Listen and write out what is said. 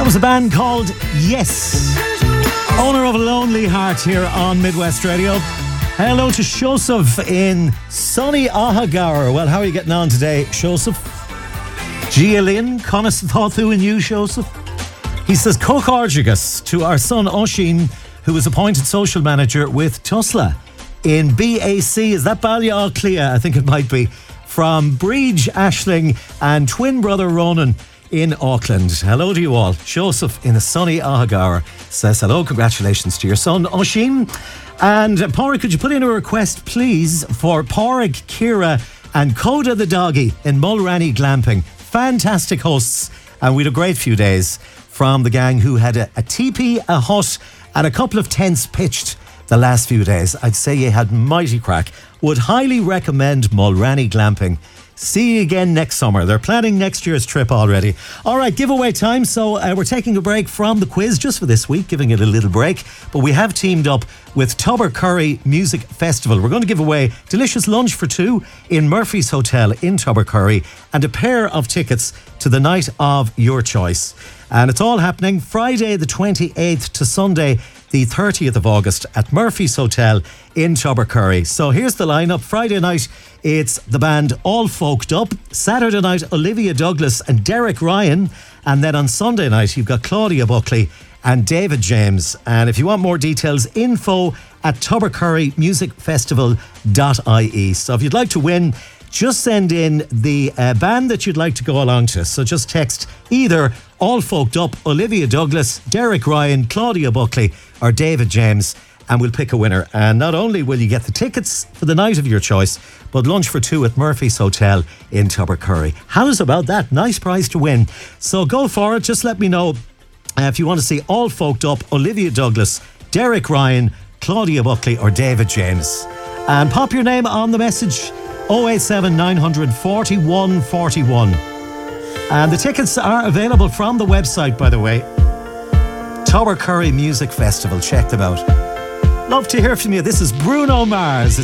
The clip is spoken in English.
was a band called Yes, owner of a Lonely Heart here on Midwest Radio. Hello to Shosef in sunny Ahagara. Well, how are you getting on today, Shosef? Gialin, Conas Thothu and you, Shosef? He says, Coch Argigus to our son Oshin, who was appointed social manager with Tusla in BAC. Is that Ballia Clea? I think it might be. From Breege, Ashling and twin brother Ronan in Auckland. Hello to you all. Joseph in a sunny Ahagara says hello, congratulations to your son Oshin. And Pádraig, could you put in a request please for Pádraig, Kira and Coda the doggy in Mulranny Glamping. Fantastic hosts, and we had a great few days from the gang who had a teepee, a hut and a couple of tents pitched the last few days. I'd say you had mighty crack. Would highly recommend Mulranny Glamping. See you again next summer. They're planning next year's trip already. All right, giveaway time. So we're taking a break from the quiz just for this week, giving it a little break. But we have teamed up with Tubbercurry Music Festival. We're going to give away delicious lunch for two in Murphy's Hotel in Tubbercurry and a pair of tickets to the night of your choice. And it's all happening Friday the 28th to Sunday the 30th of August at Murphy's Hotel in Tubbercurry. So here's the lineup. Friday night, it's the band All Folked Up. Saturday night, Olivia Douglas and Derek Ryan. And then on Sunday night, you've got Claudia Buckley and David James. And if you want more details, info at tubbercurrymusicfestival.ie. So if you'd like to win, just send in the band that you'd like to go along to. So just text either All Folked Up, Olivia Douglas, Derek Ryan, Claudia Buckley or David James, and we'll pick a winner. And not only will you get the tickets for the night of your choice, but lunch for two at Murphy's Hotel in Tubbercurry. How's about that? Nice prize to win. So go for it. Just let me know if you want to see All Folked Up, Olivia Douglas, Derek Ryan, Claudia Buckley or David James. And pop your name on the message 087 900 41 41. And the tickets are available from the website, by the way. Tubbercurry Music Festival. Check them out. Love to hear from you. This is Bruno Mars. It's